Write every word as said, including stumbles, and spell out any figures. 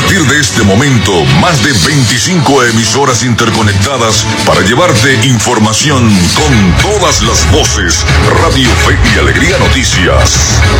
partir de este momento, más de veinticinco emisoras interconectadas para llevarte información con todas las voces. Radio Fe y Alegría Noticias.